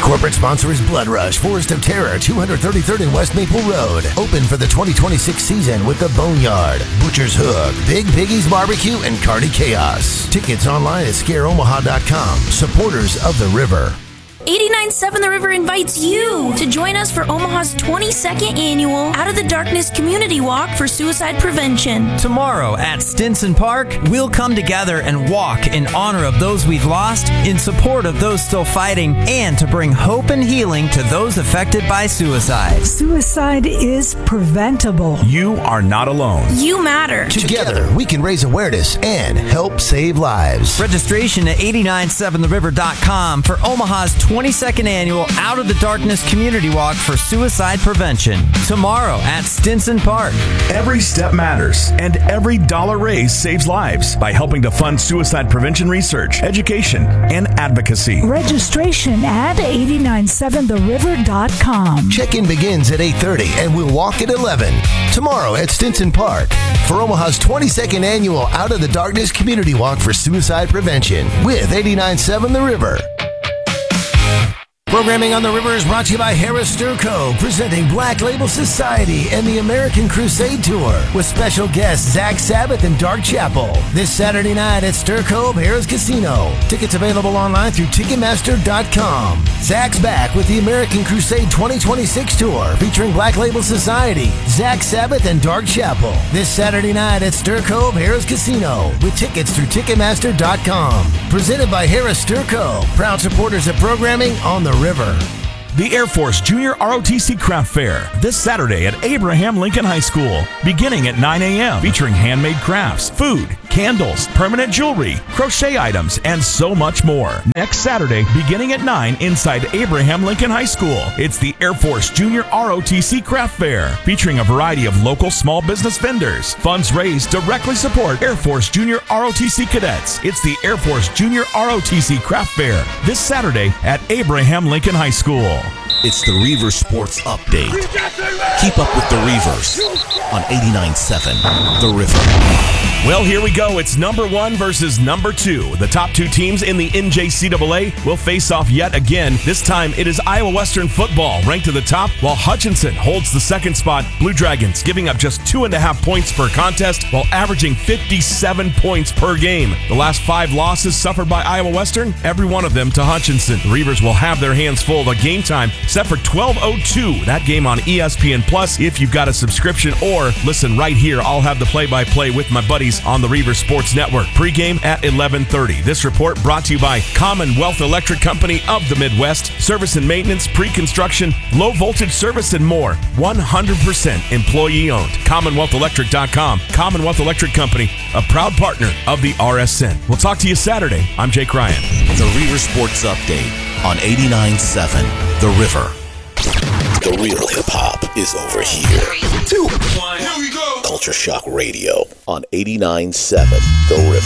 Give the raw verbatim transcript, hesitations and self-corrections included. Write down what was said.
corporate sponsor is Blood Rush, Forest of Terror, two thirty-third and West Maple Road. Open for the twenty twenty-six season with the Boneyard, Butcher's Hook, Big Piggy's Barbecue, and Cardi Chaos. Tickets online at scare omaha dot com. Supporters of the River. eighty-nine point seven The River invites you to join us for Omaha's twenty-second annual Out of the Darkness Community Walk for Suicide Prevention. Tomorrow at Stinson Park, we'll come together and walk in honor of those we've lost, in support of those still fighting, and to bring hope and healing to those affected by suicide. Suicide is preventable. You are not alone. You matter. Together, we can raise awareness and help save lives. Registration at eight nine seven the river dot com for Omaha's twenty-second annual Out of the Darkness Community Walk for Suicide Prevention. Tomorrow at Stinson Park. Every step matters, and every dollar raised saves lives by helping to fund suicide prevention research, education, and advocacy. Registration at eight nine seven the river dot com. Check-in begins at eight thirty and we'll walk at eleven. Tomorrow at Stinson Park for Omaha's twenty-second annual Out of the Darkness Community Walk for Suicide Prevention with eight nine seven The River. Programming on the River is brought to you by Harris Sturco, presenting Black Label Society and the American Crusade Tour with special guests Zach Sabbath and Dark Chapel this Saturday night at Sturco Harris Casino. Tickets available online through Ticketmaster dot com. Zach's back with the American Crusade twenty twenty-six Tour featuring Black Label Society, Zach Sabbath, and Dark Chapel this Saturday night at Sturco Harris Casino with tickets through Ticketmaster dot com. Presented by Harris Sturco, proud supporters of programming on the River. The Air Force Junior R O T C Craft Fair this Saturday at Abraham Lincoln High School, beginning at nine a.m., featuring handmade crafts, food, candles, permanent jewelry, crochet items, and so much more. Next Saturday, beginning at nine, inside Abraham Lincoln High School, it's the Air Force Junior R O T C Craft Fair, featuring a variety of local small business vendors. Funds raised directly support Air Force Junior R O T C cadets. It's the Air Force Junior R O T C Craft Fair this Saturday at Abraham Lincoln High School. It's the Reaver Sports Update. Keep up with the Reavers on eighty-nine point seven The River. Well, here we go. It's number one versus number two. The top two teams in the N J C A A will face off yet again. This time, it is Iowa Western football ranked to the top, while Hutchinson holds the second spot. Blue Dragons giving up just two and a half points per contest, while averaging fifty-seven points per game. The last five losses suffered by Iowa Western, every one of them to Hutchinson. The Reavers will have their hands full. The game time set for twelve oh two. That game on E S P N Plus if you've got a subscription, or listen right here. I'll have the play-by-play with my buddies on the Reaver Sports Network. Pre-game at eleven thirty. This report brought to you by Commonwealth Electric Company of the Midwest. Service and maintenance, pre-construction, low-voltage service, and more. one hundred percent employee-owned. Commonwealth Electric dot com. Commonwealth Electric Company, a proud partner of the R S N. We'll talk to you Saturday. I'm Jake Ryan. The Reaver Sports Update on eighty-nine point seven The River. The real hip-hop is over here. Three, two, one, here we go. Culture Shock Radio on eighty-nine point seven The River.